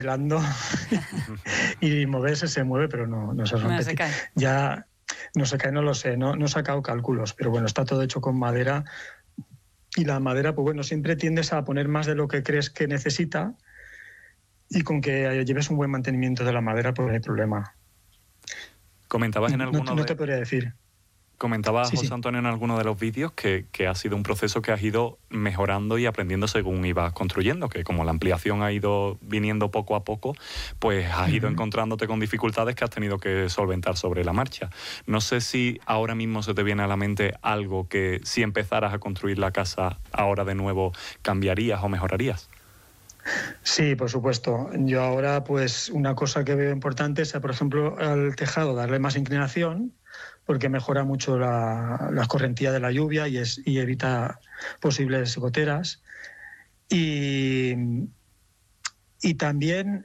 bailando y moverse se mueve, pero no se rompe. No se cae. Ya no se cae, no lo sé, no he sacado cálculos, pero bueno, está todo hecho con madera y la madera, pues bueno, siempre tiendes a poner más de lo que crees que necesita y con que lleves un buen mantenimiento de la madera, pues no hay problema. Comentabas en alguno no te podría decir. Comentaba Sí, José sí. Antonio en alguno de los vídeos que ha sido un proceso que has ido mejorando y aprendiendo según ibas construyendo, que como la ampliación ha ido viniendo poco a poco, pues has ido encontrándote con dificultades que has tenido que solventar sobre la marcha. No sé si ahora mismo se te viene a la mente algo que si empezaras a construir la casa ahora de nuevo cambiarías o mejorarías. Sí, por supuesto. Yo ahora, pues una cosa que veo importante es, por ejemplo, al tejado darle más inclinación, porque mejora mucho la escorrentía de la lluvia y evita posibles goteras. Y también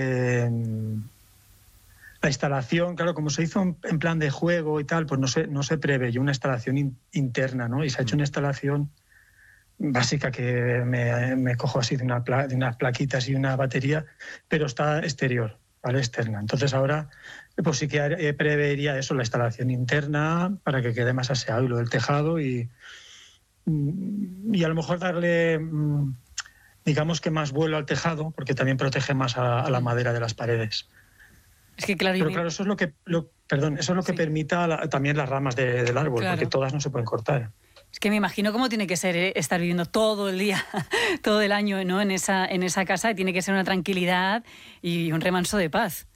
la instalación, claro, como se hizo en plan de juego y tal, pues no se preveyó una instalación interna, ¿no? Y se ha hecho una instalación básica que me cojo así de unas plaquitas y una batería, pero está exterior, ¿vale? Externa. Entonces ahora pues sí que prevería eso, la instalación interna para que quede más aseado y lo del tejado y a lo mejor darle, digamos que más vuelo al tejado, porque también protege más a la madera de las paredes. Es que claro, pero claro, eso es lo que Sí. permita también las ramas del árbol, Claro. porque todas no se pueden cortar. Es que me imagino cómo tiene que ser estar viviendo todo el día, todo el año, ¿no? en esa casa, y tiene que ser una tranquilidad y un remanso de paz.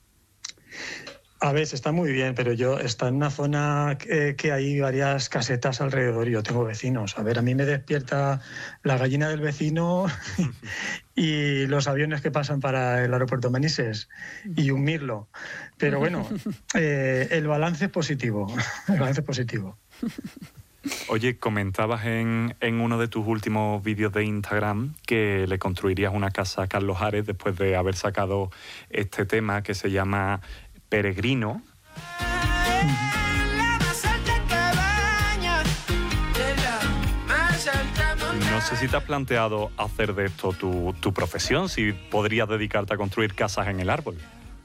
A ver, está muy bien, pero está en una zona que hay varias casetas alrededor y yo tengo vecinos. A ver, a mí me despierta la gallina del vecino y los aviones que pasan para el aeropuerto Manises y un mirlo. Pero bueno, el balance es positivo. El balance es positivo. Oye, comentabas en uno de tus últimos vídeos de Instagram que le construirías una casa a Carlos Ares después de haber sacado este tema que se llama Peregrino. No sé si te has planteado hacer de esto tu profesión, si podrías dedicarte a construir casas en el árbol.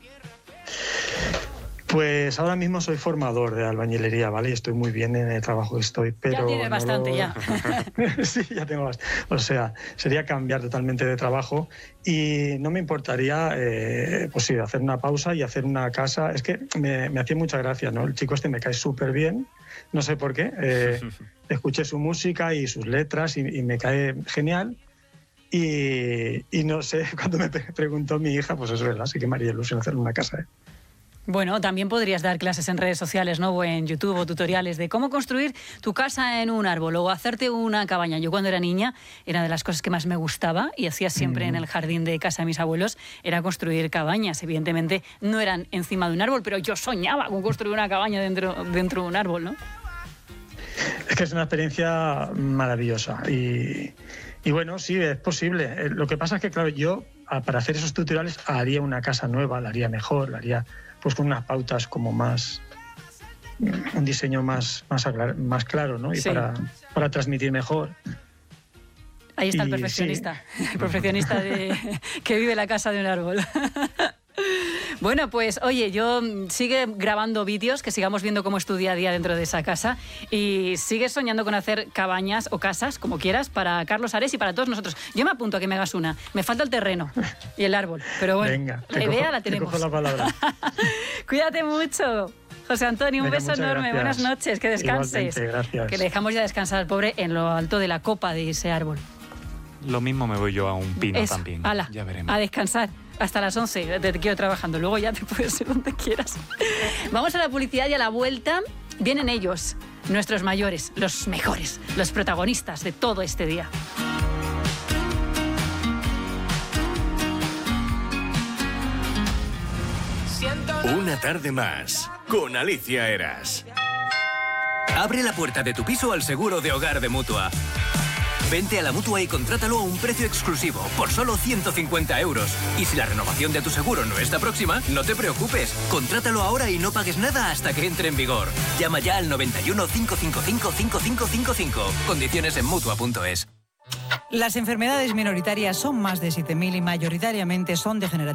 Pues ahora mismo soy formador de albañilería, ¿vale? Y estoy muy bien en el trabajo que estoy, pero... Ya tienes bastante, ya. Sí, ya tengo bastante. O sea, sería cambiar totalmente de trabajo y no me importaría, pues sí, hacer una pausa y hacer una casa. Es que me hacía mucha gracia, ¿no? El chico este me cae súper bien, no sé por qué. Escuché su música y sus letras y me cae genial. Y no sé, cuando me preguntó mi hija, pues es verdad, sí que me haría ilusión hacer una casa, ¿eh? Bueno, también podrías dar clases en redes sociales, ¿no? O en YouTube, o tutoriales de cómo construir tu casa en un árbol o hacerte una cabaña. Yo cuando era niña, era de las cosas que más me gustaba y hacía siempre en el jardín de casa de mis abuelos, era construir cabañas. Evidentemente no eran encima de un árbol, pero yo soñaba con construir una cabaña dentro de un árbol, ¿no? Es que es una experiencia maravillosa y bueno, sí, es posible. Lo que pasa es que, claro, yo para hacer esos tutoriales haría una casa nueva, la haría mejor, la haría pues con unas pautas como más, un diseño más claro, ¿no? Y Sí. para transmitir mejor. Ahí está el Y perfeccionista, el perfeccionista que vive en la casa de un árbol. Bueno, pues oye, sigue grabando vídeos, que sigamos viendo cómo es tu día a día dentro de esa casa y sigues soñando con hacer cabañas o casas, como quieras, para Carlos Ares y para todos nosotros. Yo me apunto a que me hagas una. Me falta el terreno y el árbol, pero bueno, Venga, la idea la tenemos. te cojo la palabra. Cuídate mucho. José Antonio, un beso enorme. Gracias. Buenas noches, que descanses. Igualmente, gracias. Que le dejamos ya descansar al pobre en lo alto de la copa de ese árbol. Lo mismo me voy yo a un pino Eso, también. ala, Ya veremos. a descansar. Hasta las 11 te quiero trabajando. Luego ya te puedes ir donde quieras. Vamos a la publicidad y a la vuelta vienen ellos, nuestros mayores, los mejores, los protagonistas de todo este día. Una tarde más con Alicia Eras. Abre la puerta de tu piso al seguro de hogar de Mutua. Vente a la Mutua y contrátalo a un precio exclusivo, por solo 150 €. Y si la renovación de tu seguro no está próxima, no te preocupes. Contrátalo ahora y no pagues nada hasta que entre en vigor. Llama ya al 91 555 5555. Condiciones en Mutua.es. Las enfermedades minoritarias son más de 7.000 y mayoritariamente son degenerativas.